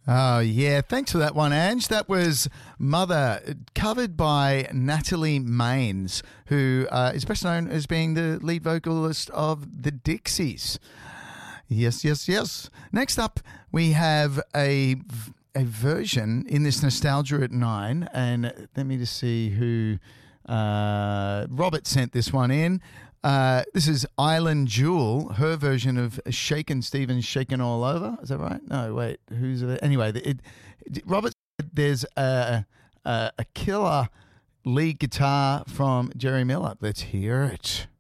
Oh, yeah. Thanks for that one, Ange. That was Mother, covered by Natalie Maines, who is best known as being the lead vocalist of the Dixies. Yes, yes, yes. Next up, we have a version in this Nostalgia at 9, and let me just see who... Robert sent this one in. This is Island Jewel, her version of Shakin' Stevens, Shakin' All Over. Is that right? No, wait. Who's it? Anyway, Robert said there's a killer lead guitar from Jerry Miller. Let's hear it.